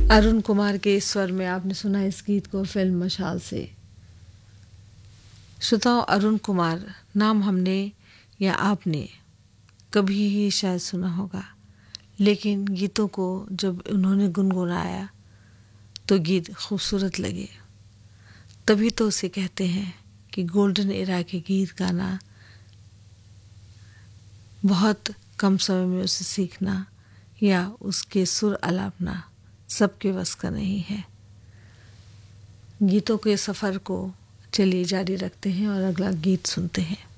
अरुण कुमार के स्वर में आपने सुना इस गीत को फिल्म मशाल से। श्रोताओं, अरुण कुमार नाम हमने या आपने कभी ही शायद सुना होगा, लेकिन गीतों को जब उन्होंने गुनगुनाया तो गीत खूबसूरत लगे। तभी तो उसे कहते हैं कि गोल्डन एरा के गीत गाना बहुत कम समय में उसे सीखना या उसके सुर आलापना सबके बस का नहीं है। गीतों के सफ़र को चलिए जारी रखते हैं और अगला गीत सुनते हैं।